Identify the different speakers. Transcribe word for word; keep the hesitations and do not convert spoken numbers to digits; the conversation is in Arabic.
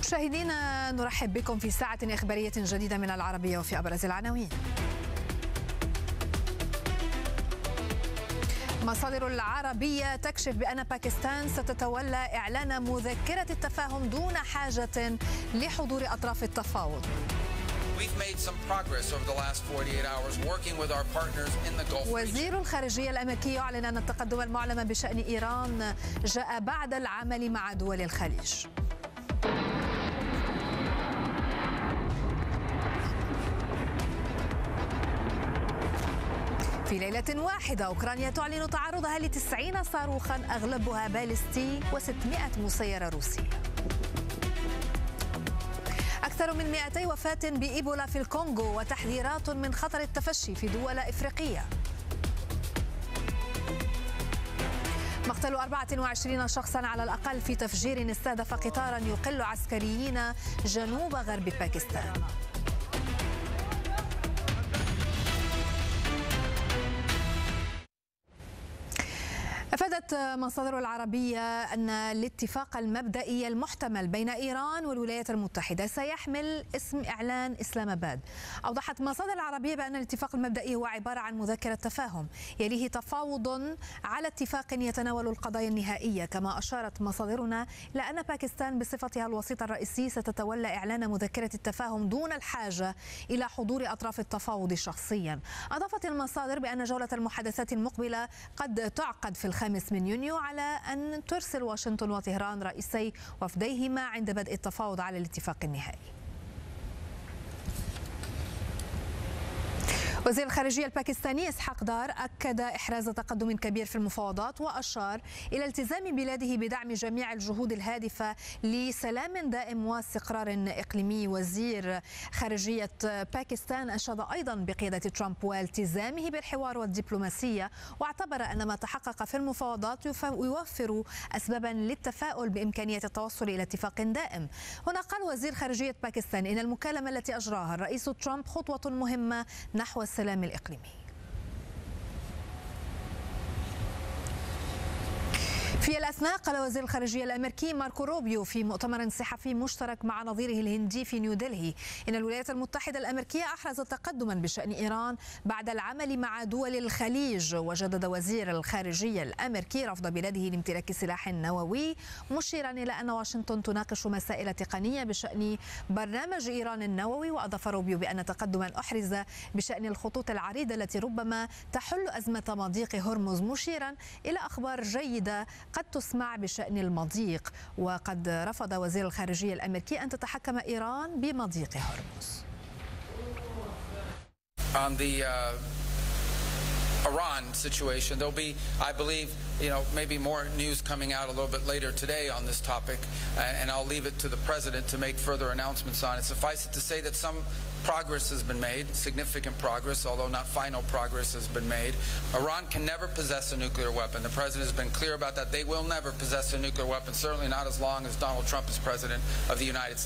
Speaker 1: مشاهدينا نرحب بكم في ساعة إخبارية جديدة من العربية وفي أبرز العناوين. مصادر العربية تكشف بأن باكستان ستتولى إعلان مذكرة التفاهم دون حاجة لحضور أطراف التفاوض. وزير الخارجية الأمريكي يعلن أن التقدم المعلن بشأن إيران جاء بعد العمل مع دول الخليج. في ليلة واحدة أوكرانيا تعلن تعرضها لتسعين صاروخا أغلبها باليستي وستمائة مسيرة روسية. أكثر من مئتي وفاة بإيبولا في الكونغو وتحذيرات من خطر التفشي في دول إفريقية. مقتل أربعة وعشرين شخصا على الأقل في تفجير استهدف قطارا يقل عسكريين جنوب غرب باكستان. أفادت مصادر العربية أن الاتفاق المبدئي المحتمل بين إيران والولايات المتحدة سيحمل اسم إعلان إسلام آباد. أوضحت مصادر العربية بأن الاتفاق المبدئي هو عبارة عن مذكرة تفاهم يليه تفاوض على اتفاق يتناول القضايا النهائية. كما أشارت مصادرنا إلى أن باكستان بصفتها الوسيط الرئيسي ستتولى إعلان مذكرة التفاهم دون الحاجة إلى حضور أطراف التفاوض شخصيا. أضافت المصادر بأن جولة المحادثات المقبلة قد تعقد في الخامس من يونيو على أن ترسل واشنطن وطهران رئيسي وفديهما عند بدء التفاوض على الاتفاق النهائي. وزير الخارجية الباكستاني إسحاق دار أكد إحراز تقدم كبير في المفاوضات وأشار إلى التزام بلاده بدعم جميع الجهود الهادفة لسلام دائم واستقرار إقليمي. وزير خارجية باكستان أشاد أيضا بقيادة ترامب والتزامه بالحوار والدبلوماسية، واعتبر أن ما تحقق في المفاوضات يوفر أسبابا للتفاؤل بإمكانية التوصل إلى اتفاق دائم. هنا قال وزير خارجية باكستان إن المكالمة التي أجراها الرئيس ترامب خطوة مهمة نحو السلام الإقليمي. في الأثناء قال وزير الخارجية الأمريكي ماركو روبيو في مؤتمر صحفي مشترك مع نظيره الهندي في نيودلهي إن الولايات المتحدة الأمريكية أحرزت تقدما بشأن إيران بعد العمل مع دول الخليج. وجدد وزير الخارجية الأمريكي رفض بلاده لامتلاك سلاح نووي، مشيرا إلى أن واشنطن تناقش مسائل تقنية بشأن برنامج إيران النووي. وأضاف روبيو بأن تقدما أحرز بشأن الخطوط العريضة التي ربما تحل أزمة مضيق هرمز، مشيرا إلى أخبار جيدة قد تسمع بشأن المضيق. وقد رفض وزير الخارجية الأمريكي أن تتحكم إيران بمضيق هرمز.
Speaker 2: On the uh, Iran situation, there'll be, I believe, you know, maybe more news coming out a little bit later today on this topic, and I'll leave it to the president to make further announcements on it. Suffice it to say that some progress has been made, significant progress, although not final progress has been made. Iran can never possess a nuclear weapon. The president has been clear about that. They will never possess a nuclear weapon, certainly not as long as Donald Trump is president of the United States.